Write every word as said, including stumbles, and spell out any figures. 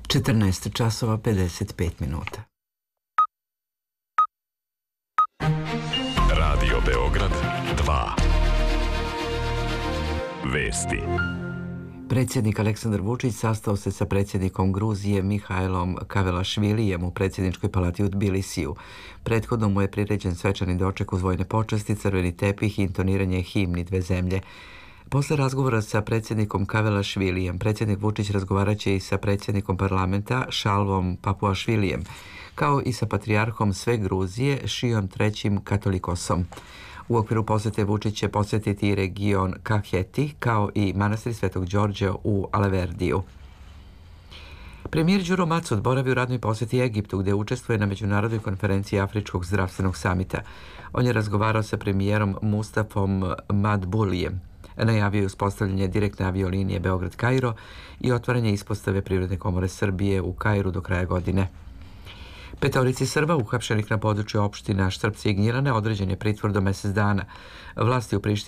četrnaest časova pedeset pet minuta. Radio Beograd dva. Vesti. Predsjednik Aleksandar Vučić sastao se sa predsjednikom Gruzije Mihajlom Kavelašvilijem u predsjedničkoj palati u Tbilisiju. Prethodno mu je priređen svečani doček uz vojne počasti, crveni tepih i intoniranje himni dve zemlje. Posle razgovora sa predsjednikom Kavelašvilijem, predsjednik Vučić razgovarat će i sa predsjednikom parlamenta Šalvom Papuašvilijem, kao i sa patrijarhom sve Gruzije Šijom trećim Katolikosom. U okviru posete Vučić će posjetiti region Kaheti, kao i manastir Svetog Đorđa u Aleverdiju. Premijer Đuro Macot boravi u radnoj posjeti Egiptu, gdje učestvuje na međunarodnoj konferenciji Afričkog zdravstvenog samita. On je razgovarao sa premijerom Mustafom Madbulijem. Najavio je uspostavljanje direktne aviolinije Beograd-Kairo i otvaranje ispostave Privredne komore Srbije u Kairu do kraja godine. Petorici Srba uhapšenih na području opština Štrpci i Gnjilane određen je pritvor do mjesec dana. Vlasti u Prištini